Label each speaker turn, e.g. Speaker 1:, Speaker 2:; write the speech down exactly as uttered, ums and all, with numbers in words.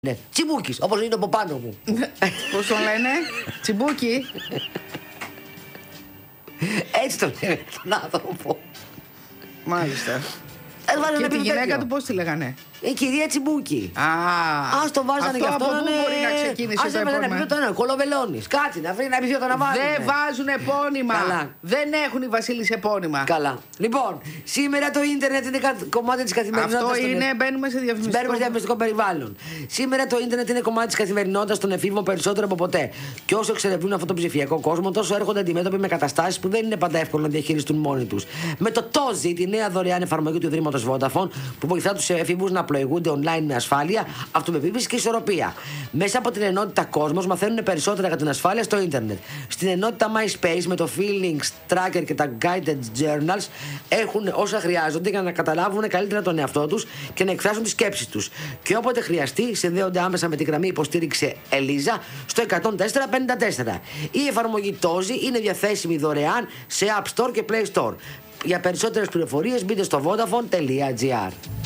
Speaker 1: Ναι, Τσιμπούκης, όπως είναι από πάνω μου.
Speaker 2: Πώς τον λένε, Τσιμπούκι.
Speaker 1: Έτσι τον λένε τον άνθρωπο.
Speaker 2: Μάλιστα.
Speaker 1: Και
Speaker 2: τη γυναίκα του πώς τη λέγανε?
Speaker 1: Η κυρία Τσιμπούκη.
Speaker 2: Α,
Speaker 1: ας το βάζανε γι' αυτό.
Speaker 2: Από πού μπορεί να ξεκίνησε
Speaker 1: ας
Speaker 2: το
Speaker 1: έβαζανε
Speaker 2: επώνυμα?
Speaker 1: να πει το Κολοβελώνης. Κάτσε να βρει να πει το να βάζουν.
Speaker 2: Δεν βάζουν επώνυμα.
Speaker 1: Καλά.
Speaker 2: Δεν έχουν οι Βασίλης επώνυμα.
Speaker 1: Καλά. Λοιπόν, σήμερα το ίντερνετ είναι κομμάτι της καθημερινότητας.
Speaker 2: Αυτό είναι,
Speaker 1: των...
Speaker 2: μπαίνουμε σε διαφημιστικό.
Speaker 1: Μπαίνουμε σε διαφημιστικό περιβάλλον. Σήμερα το ίντερνετ είναι κομμάτι της καθημερινότητας των εφήβων περισσότερο από ποτέ. Και όσο εξερευνούν αυτόν τον ψηφιακό κόσμο, τόσο έρχονται αντιμέτωποι με καταστάσεις που δεν είναι πάντα εύκολο να διαχειριστούν μόνοι τους. Με το Τόζι, τη νέα δωρεάν εφαρμογή του Ιδρύματος Vodafone, που βοηθά τους εφήβους να πλοηγούνται online με ασφάλεια, αυτοπεποίθηση και ισορροπία. Μέσα από την ενότητα Κόσμος μαθαίνουν περισσότερα για την ασφάλεια στο ίντερνετ. Στην ενότητα MySpace με το Feelings Tracker και τα Guided Journals έχουν όσα χρειάζονται για να καταλάβουν καλύτερα τον εαυτό τους και να εκφράσουν τις σκέψεις τους. Και όποτε χρειαστεί, συνδέονται άμεσα με τη γραμμή υποστήριξη Ελίζα στο εκατόν τέσσερα πενήντα τέσσερα. Η εφαρμογή Τόζι είναι διαθέσιμη δωρεάν σε App Store και Play Store. Για περισσότερες πληροφορίες μπείτε στο vodafone τελεία gr.